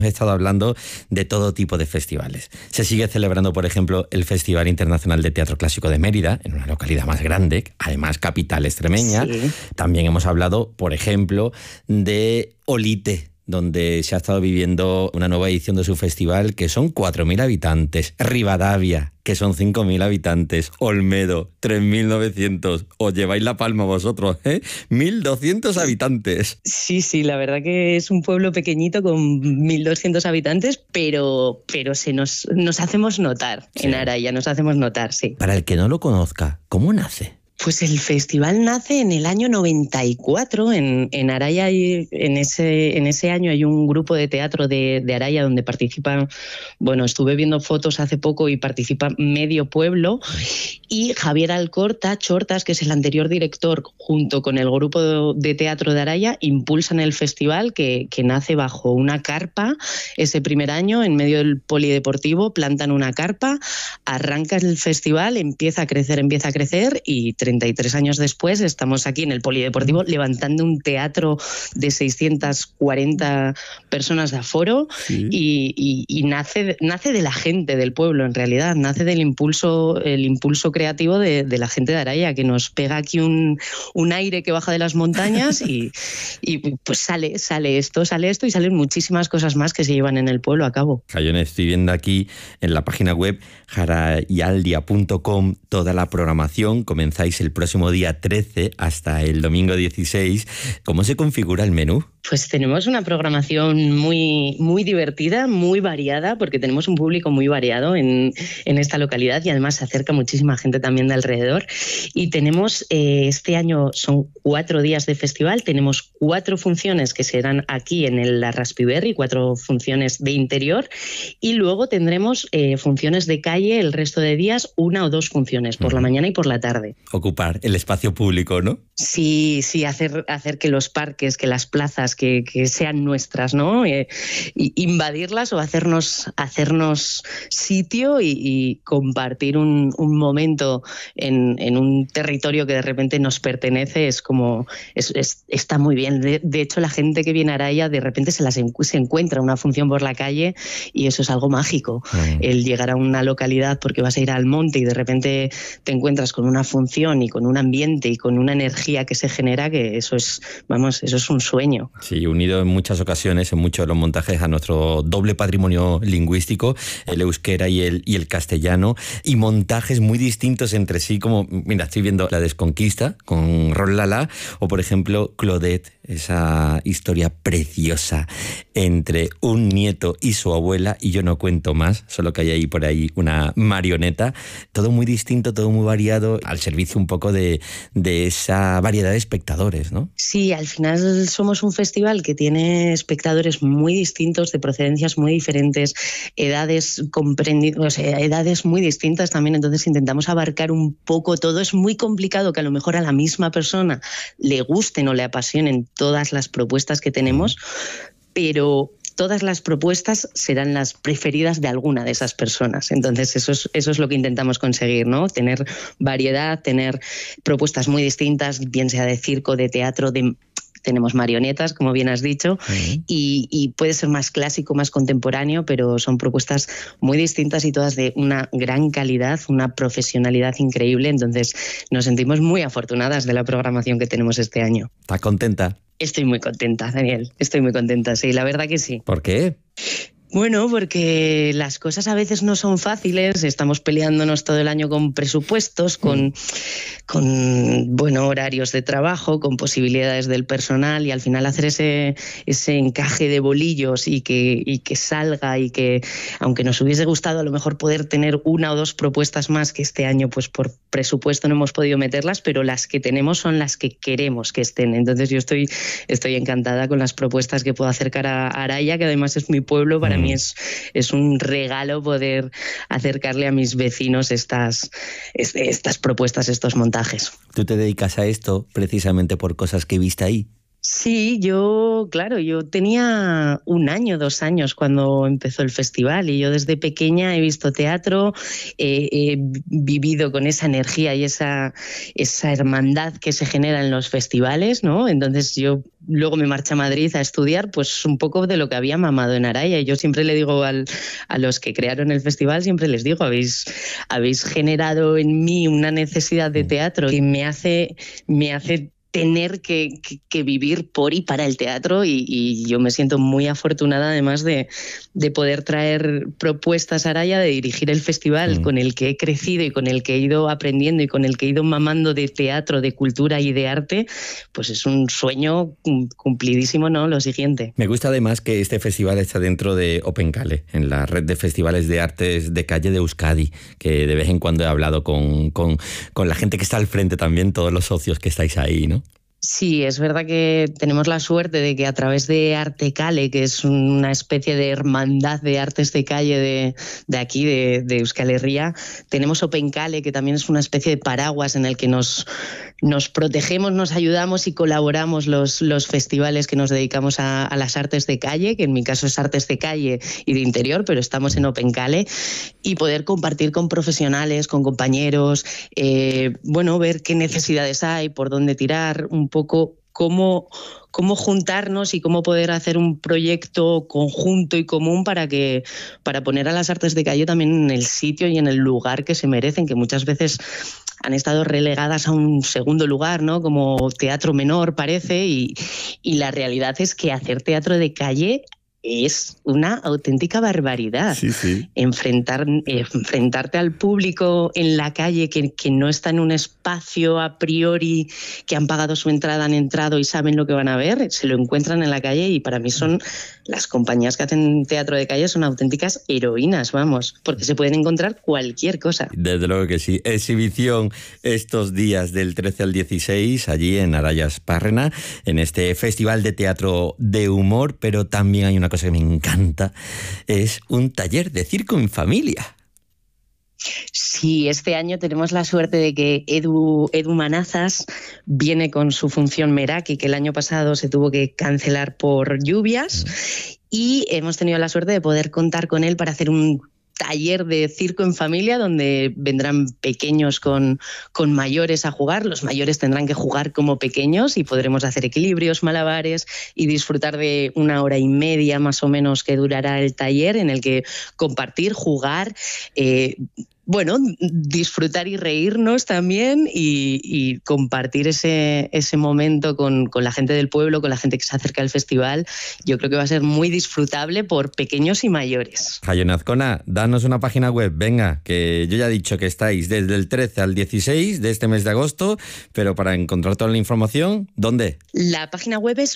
He estado hablando de todo tipo de festivales. Se sigue celebrando, por ejemplo, el Festival Internacional de Teatro Clásico de Mérida, en una localidad más grande, además capital extremeña. Sí. También hemos hablado, por ejemplo, de Olite, donde se ha estado viviendo una nueva edición de su festival, que son 4.000 habitantes. Rivadavia, que son 5.000 habitantes. Olmedo, 3.900. Os lleváis la palma vosotros, ¿eh? 1.200 habitantes. Sí, la verdad que es un pueblo pequeñito con 1.200 habitantes, pero nos hacemos notar, sí. En Araya, nos hacemos notar, sí. Para el que no lo conozca, ¿cómo nace? Pues el festival nace en el año 94, en Araya, en ese año hay un grupo de teatro de Araya donde participan, bueno, estuve viendo fotos hace poco y participa medio pueblo, y Javier Alcorta Chortas, que es el anterior director, junto con el grupo de teatro de Araya, impulsan el festival que nace bajo una carpa ese primer año, en medio del polideportivo, plantan una carpa, arranca el festival, empieza a crecer y 33 años después estamos aquí en el polideportivo levantando un teatro de 640 personas de aforo, sí. y nace de la gente del pueblo, en realidad, nace del impulso creativo de la gente de Araya, que nos pega aquí un aire que baja de las montañas y pues sale esto y salen muchísimas cosas más que se llevan en el pueblo a cabo. Yo estoy viendo aquí en la página web jarayaldia.com toda la programación. Comenzáis el próximo día 13 hasta el domingo 16. ¿Cómo se configura el menú? Pues tenemos una programación muy, muy divertida, muy variada, porque tenemos un público muy variado en esta localidad y además se acerca muchísima gente también de alrededor. Y tenemos, este año son 4 días de festival, tenemos 4 funciones que serán aquí en la Raspiberri, 4 funciones de interior, y luego tendremos funciones de calle el resto de días, 1 o 2 funciones, por la mañana y por la tarde. Ocupar el espacio público, ¿no? Sí, hacer que los parques, que las plazas, que sean nuestras, ¿no? Invadirlas o hacernos sitio y compartir un momento en un territorio que de repente nos pertenece, está muy bien. De hecho, la gente que viene a Araya de repente se encuentra una función por la calle y eso es algo mágico. El llegar a una localidad porque vas a ir al monte y de repente te encuentras con una función y con un ambiente y con una energía que se genera, que eso es un sueño. Sí, unido en muchas ocasiones, en muchos de los montajes, a nuestro doble patrimonio lingüístico, el euskera y el castellano, y montajes muy distintos entre sí, como, mira, estoy viendo La Desconquista con Rol Lala, o por ejemplo Claudette, esa historia preciosa entre un nieto y su abuela, y yo no cuento más, solo que hay ahí por ahí una marioneta, todo muy distinto, todo muy variado, al servicio un poco de esa variedad de espectadores, ¿no? Sí, al final somos un festival que tiene espectadores muy distintos, de procedencias muy diferentes, edades edades muy distintas también, entonces intentamos abarcar un poco todo. Es muy complicado que a lo mejor a la misma persona le gusten o le apasionen todas las propuestas que tenemos, pero todas las propuestas serán las preferidas de alguna de esas personas. Entonces eso es lo que intentamos conseguir, ¿no? Tener variedad, tener propuestas muy distintas, bien sea de circo, de teatro, tenemos marionetas, como bien has dicho, y puede ser más clásico, más contemporáneo, pero son propuestas muy distintas y todas de una gran calidad, una profesionalidad increíble. Entonces nos sentimos muy afortunadas de la programación que tenemos este año. ¿Estás contenta? Estoy muy contenta, Daniel. Estoy muy contenta, sí, la verdad que sí. ¿Por qué? Bueno, porque las cosas a veces no son fáciles, estamos peleándonos todo el año con presupuestos, con horarios de trabajo, con posibilidades del personal, y al final hacer ese encaje de bolillos y que salga, y que aunque nos hubiese gustado a lo mejor poder tener 1 o 2 propuestas más, que este año pues por presupuesto no hemos podido meterlas, pero las que tenemos son las que queremos que estén. Entonces yo estoy encantada con las propuestas que puedo acercar a Araya, que además es mi pueblo. Para mí es un regalo poder acercarle a mis vecinos estas propuestas, estos montajes. ¿Tú te dedicas a esto precisamente por cosas que viste ahí? Sí, yo tenía 1 año, 2 años cuando empezó el festival y yo desde pequeña he visto teatro, he vivido con esa energía y esa hermandad que se genera en los festivales, ¿no? Entonces yo luego me marché a Madrid a estudiar pues un poco de lo que había mamado en Araya y yo siempre le digo a los que crearon el festival, siempre les digo, habéis generado en mí una necesidad de teatro que me hace tener que vivir por y para el teatro y yo me siento muy afortunada además de poder traer propuestas a Araya, de dirigir el festival con el que he crecido y con el que he ido aprendiendo y con el que he ido mamando de teatro, de cultura y de arte, pues es un sueño cumplidísimo, ¿no? Lo siguiente. Me gusta además que este festival está dentro de Opencale, en la red de festivales de artes de calle de Euskadi, que de vez en cuando he hablado con la gente que está al frente también, todos los socios que estáis ahí, ¿no? Sí, es verdad que tenemos la suerte de que a través de Artecale, que es una especie de hermandad de artes de calle de aquí, de Euskal Herria, tenemos Opencale, que también es una especie de paraguas en el que nos protegemos, nos ayudamos y colaboramos los festivales que nos dedicamos a las artes de calle, que en mi caso es artes de calle y de interior, pero estamos en Opencale, y poder compartir con profesionales, con compañeros, ver qué necesidades hay, por dónde tirar, un poco cómo juntarnos y cómo poder hacer un proyecto conjunto y común para poner a las artes de calle también en el sitio y en el lugar que se merecen, que muchas veces han estado relegadas a un segundo lugar, ¿no? Como teatro menor parece, y la realidad es que hacer teatro de calle es una auténtica barbaridad. Sí, sí. Enfrentarte al público en la calle que no está en un espacio a priori, que han pagado su entrada, han entrado y saben lo que van a ver, se lo encuentran en la calle, y para mí son las compañías que hacen teatro de calle son auténticas heroínas, vamos, porque se pueden encontrar cualquier cosa. Desde luego que sí. Exhibición estos días del 13 al 16 allí en Araya Esparrena, en este festival de teatro de humor, pero también hay una cosa que me encanta, es un taller de circo en familia. Sí, este año tenemos la suerte de que Edu Manazas viene con su función Meraki, que el año pasado se tuvo que cancelar por lluvias, y hemos tenido la suerte de poder contar con él para hacer un taller de circo en familia donde vendrán pequeños con mayores a jugar. Los mayores tendrán que jugar como pequeños y podremos hacer equilibrios, malabares y disfrutar de 1 hora y media más o menos que durará el taller, en el que compartir, jugar, disfrutar y reírnos también y compartir ese momento con la gente del pueblo, con la gente que se acerca al festival. Yo creo que va a ser muy disfrutable por pequeños y mayores. Jaione Azcona, danos una página web, venga, que yo ya he dicho que estáis desde el 13 al 16 de este mes de agosto, pero para encontrar toda la información, ¿dónde? La página web es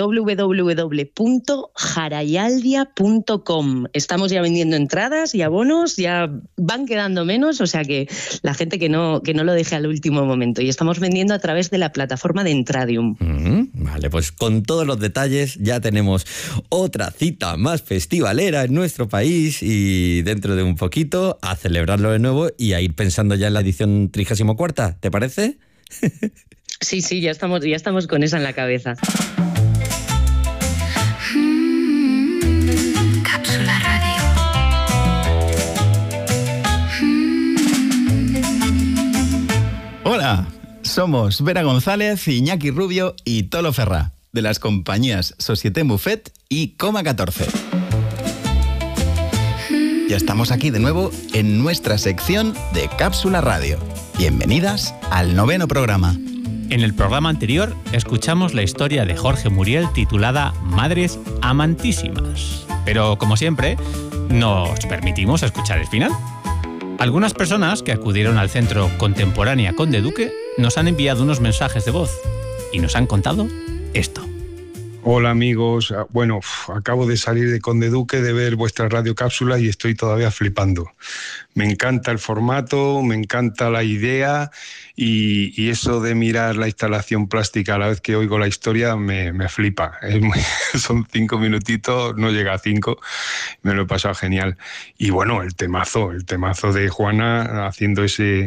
www.jarayaldia.com. Estamos ya vendiendo entradas y abonos, ya van quedando menos, o sea que la gente que no lo deje al último momento, y estamos vendiendo a través de la plataforma de Entradium. Vale, pues con todos los detalles ya tenemos otra cita más festivalera en nuestro país, y dentro de un poquito a celebrarlo de nuevo y a ir pensando ya en la edición 34ª, ¿te parece? Sí, ya estamos con esa en la cabeza. Cápsula Radio. Hola, somos Vera González, Iñaki Rubio y Tolo Ferrá, de las compañías Société Buffet y Coma 14. Ya estamos aquí de nuevo en nuestra sección de Cápsula Radio. Bienvenidas al 9º programa. En el programa anterior escuchamos la historia de Jorge Muriel titulada Madres Amantísimas. Pero, como siempre, nos permitimos escuchar el final. Algunas personas que acudieron al Centro Contemporánea Conde Duque nos han enviado unos mensajes de voz y nos han contado esto. Hola amigos, bueno, acabo de salir de Conde Duque, de ver vuestra radiocápsula y estoy todavía flipando. Me encanta el formato, me encanta la idea y eso de mirar la instalación plástica a la vez que oigo la historia me flipa. Son 5 minutitos, no llega a 5, me lo he pasado genial. Y bueno, el temazo de Juana haciendo ese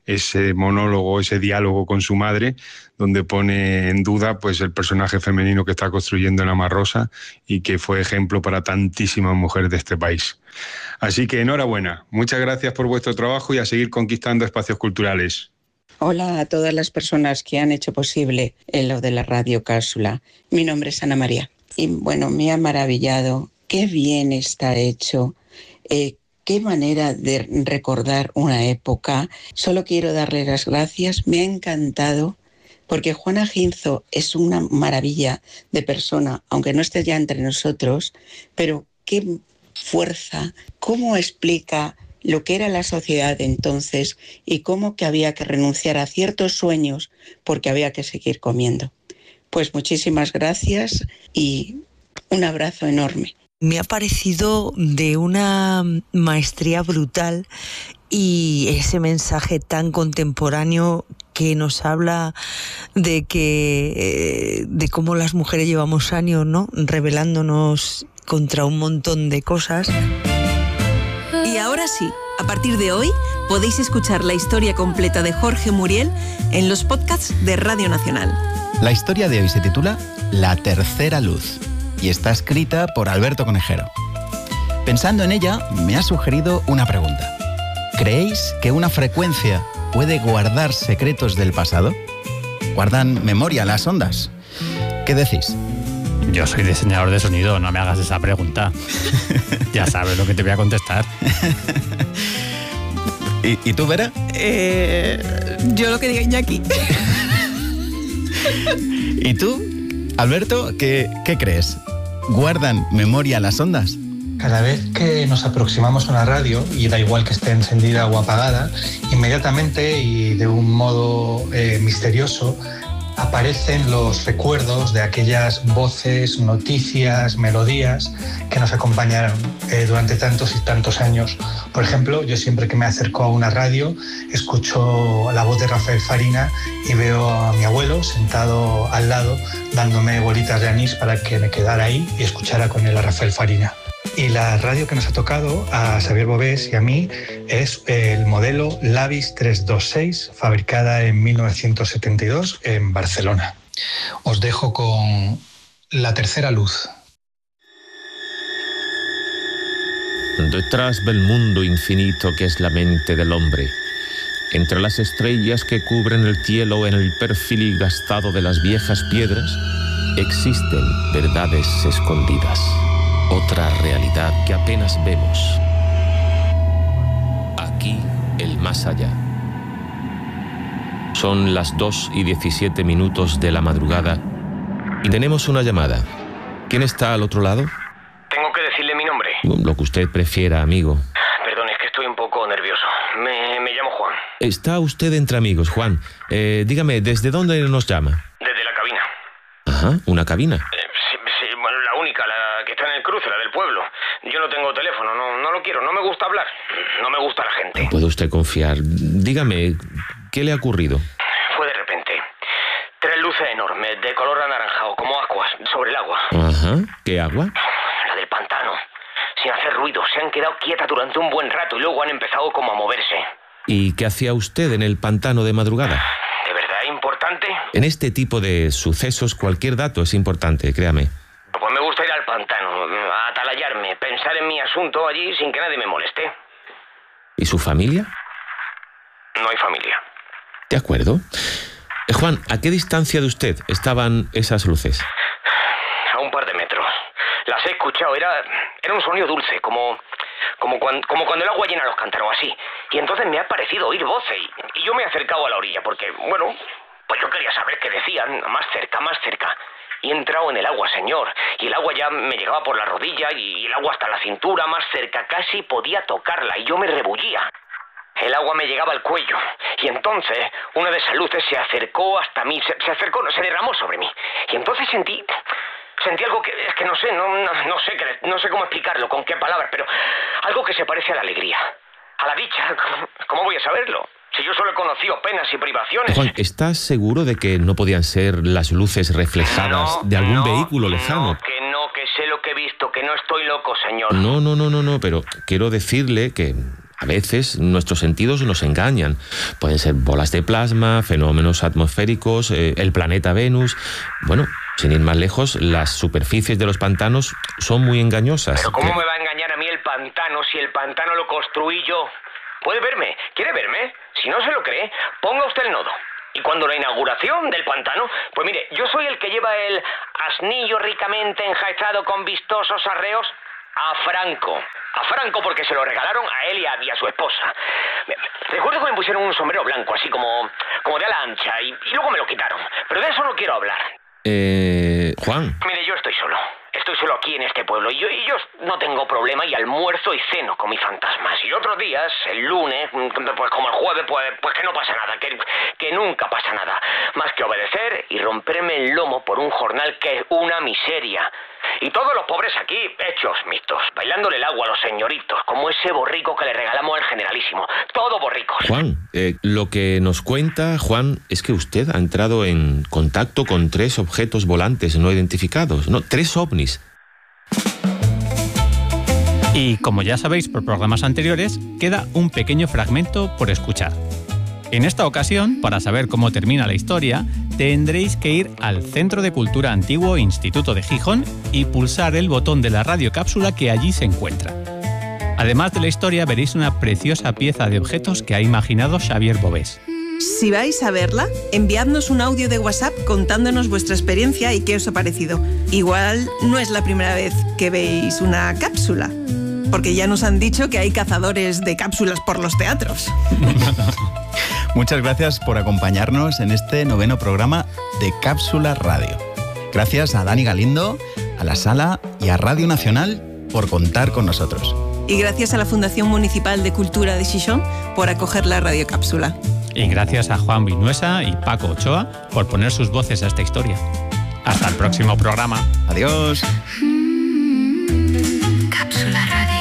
ese monólogo, ese diálogo con su madre, donde pone en duda pues el personaje femenino que está construyendo en Ama Rosa y que fue ejemplo para tantísimas mujeres de este país. Así que enhorabuena, muchas gracias por vuestro trabajo y a seguir conquistando espacios culturales. Hola a todas las personas que han hecho posible lo de la Radio Cápsula. Mi nombre es Ana María y bueno, me ha maravillado, qué bien está hecho, qué manera de recordar una época. Solo quiero darle las gracias, me ha encantado, porque Juana Ginzo es una maravilla de persona, aunque no esté ya entre nosotros, pero qué fuerza, cómo explica lo que era la sociedad de entonces y cómo que había que renunciar a ciertos sueños porque había que seguir comiendo. Pues muchísimas gracias y un abrazo enorme. Me ha parecido de una maestría brutal y ese mensaje tan contemporáneo que nos habla de cómo las mujeres llevamos años, ¿no?, rebelándonos contra un montón de cosas. Y ahora sí, a partir de hoy podéis escuchar la historia completa de Jorge Muriel en los podcasts de Radio Nacional. La historia de hoy se titula La tercera luz y está escrita por Alberto Conejero. Pensando en ella, me ha sugerido una pregunta. ¿Creéis que una frecuencia puede guardar secretos del pasado? ¿Guardan memoria las ondas? ¿Qué decís? Yo soy diseñador de sonido, no me hagas esa pregunta. Ya sabes lo que te voy a contestar. ¿Y tú, Vera? Yo lo que diga Iñaki. ¿Y tú, Alberto, qué crees? ¿Guardan memoria las ondas? Cada vez que nos aproximamos a una radio, y da igual que esté encendida o apagada, inmediatamente y de un modo misterioso aparecen los recuerdos de aquellas voces, noticias, melodías que nos acompañaron durante tantos y tantos años. Por ejemplo, yo siempre que me acerco a una radio escucho la voz de Rafael Farina y veo a mi abuelo sentado al lado dándome bolitas de anís para que me quedara ahí y escuchara con él a Rafael Farina. Y la radio que nos ha tocado a Xavier Bovés y a mí es el modelo Lavis 326, fabricada en 1972 en Barcelona. Os dejo con La tercera luz. Detrás del mundo infinito que es la mente del hombre, entre las estrellas que cubren el cielo en el perfil gastado de las viejas piedras, existen verdades escondidas. Otra realidad que apenas vemos. Aquí, el más allá. Son las 2:17 de la madrugada y tenemos una llamada. ¿Quién está al otro lado? Tengo que decirle mi nombre. Lo que usted prefiera, amigo. Perdón, es que estoy un poco nervioso. Me llamo Juan. Está usted entre amigos, Juan. Dígame, ¿desde dónde nos llama? Desde la cabina. Ajá, ¿una cabina? Sí, bueno, la única, la que está en el cruce, la del pueblo. Yo no tengo teléfono, no lo quiero, no me gusta hablar. No me gusta la gente. No puede usted confiar. Dígame, ¿qué le ha ocurrido? Fue de repente. 3 luces enormes, de color anaranjado, como aguas, sobre el agua. Ajá, ¿qué agua? La del pantano. Sin hacer ruido, se han quedado quietas durante un buen rato y luego han empezado como a moverse. ¿Y qué hacía usted en el pantano de madrugada? ¿De verdad es importante? En este tipo de sucesos cualquier dato es importante, créame. Pues me gusta ir al pantano, a atalayarme, pensar en mi asunto allí sin que nadie me moleste. ¿Y su familia? No hay familia. De acuerdo. Juan, ¿a qué distancia de usted estaban esas luces? A un par de metros. Las he escuchado, era un sonido dulce, como cuando el agua llena los cántaros, así. Y entonces me ha parecido oír voces y yo me he acercado a la orilla porque, bueno, pues yo quería saber qué decían, más cerca, más cerca. Y he entrado en el agua, señor, y el agua ya me llegaba por la rodilla y el agua hasta la cintura, más cerca, casi podía tocarla y yo me rebullía. El agua me llegaba al cuello y entonces una de esas luces se acercó hasta mí, se acercó, se derramó sobre mí. Y entonces sentí algo que es que no sé cómo explicarlo, con qué palabras, pero algo que se parece a la alegría, a la dicha. ¿Cómo voy a saberlo? Si yo solo he conocido penas y privaciones. Juan, ¿estás seguro de que no podían ser las luces reflejadas de algún vehículo lejano? Que sé lo que he visto, que no estoy loco, señor. No, pero quiero decirle que A veces nuestros sentidos nos engañan. Pueden ser bolas de plasma, fenómenos atmosféricos, el planeta Venus. Bueno, sin ir más lejos, las superficies de los pantanos son muy engañosas. ¿Pero cómo me va a engañar a mí el pantano si el pantano lo construí yo? ¿Puede verme? ¿Quiere verme? Si no se lo cree, ponga usted el nodo. Y cuando la inauguración del pantano, pues mire, yo soy el que lleva el asnillo ricamente enjaezado con vistosos arreos a Franco. A Franco porque se lo regalaron a él y a su esposa. Recuerdo que me pusieron un sombrero blanco, así como de ala ancha, y luego me lo quitaron. Pero de eso no quiero hablar. Juan. Mire, yo estoy solo. Estoy solo aquí en este pueblo y yo no tengo problema y almuerzo y ceno con mis fantasmas. Y otros días, el lunes, pues como el jueves, pues que no pasa nada, que nunca pasa nada. Más que obedecer y romperme el lomo por un jornal que es una miseria. Y todos los pobres aquí, hechos mixtos, bailándole el agua a los señoritos, como ese borrico que le regalamos al generalísimo. Todo borricos. Juan, lo que nos cuenta Juan es que usted ha entrado en contacto con 3 objetos volantes no identificados, no, 3 ovnis. Y como ya sabéis por programas anteriores, queda un pequeño fragmento por escuchar. En esta ocasión, para saber cómo termina la historia, tendréis que ir al Centro de Cultura Antiguo Instituto de Gijón y pulsar el botón de la radiocápsula que allí se encuentra. Además de la historia, veréis una preciosa pieza de objetos que ha imaginado Xavier Bovés. Si vais a verla, enviadnos un audio de WhatsApp contándonos vuestra experiencia y qué os ha parecido. Igual no es la primera vez que veis una cápsula, porque ya nos han dicho que hay cazadores de cápsulas por los teatros. Muchas gracias por acompañarnos en este 9º programa de Cápsula Radio. Gracias a Dani Galindo, a La Sala y a Radio Nacional por contar con nosotros. Y gracias a la Fundación Municipal de Cultura de Xixón por acoger la radiocápsula. Y gracias a Juan Vinuesa y Paco Ochoa por poner sus voces a esta historia. Hasta el próximo programa. Adiós. Cápsula Radio.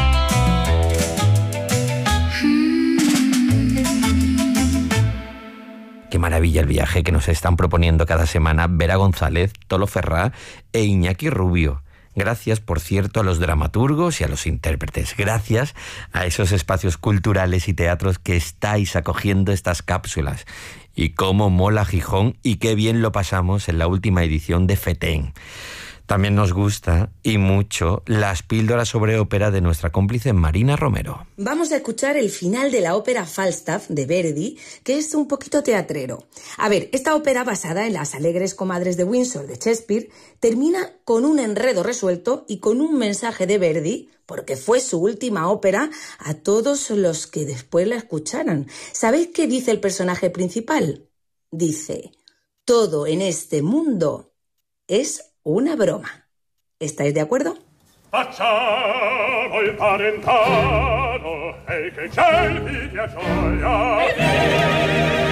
Qué maravilla el viaje que nos están proponiendo cada semana Vera González, Tolo Ferrá e Iñaki Rubio. Gracias, por cierto, a los dramaturgos y a los intérpretes. Gracias a esos espacios culturales y teatros que estáis acogiendo estas cápsulas. Y cómo mola Gijón y qué bien lo pasamos en la última edición de FETEN. También nos gusta, y mucho, las píldoras sobre ópera de nuestra cómplice Marina Romero. Vamos a escuchar el final de la ópera Falstaff de Verdi, que es un poquito teatrero. A ver, esta ópera, basada en las alegres comadres de Windsor de Shakespeare, termina con un enredo resuelto y con un mensaje de Verdi, porque fue su última ópera, a todos los que después la escucharan. ¿Sabéis qué dice el personaje principal? Dice: todo en este mundo es una broma. ¿Estáis de acuerdo? Facciamo il parentado e che c'è il gioia.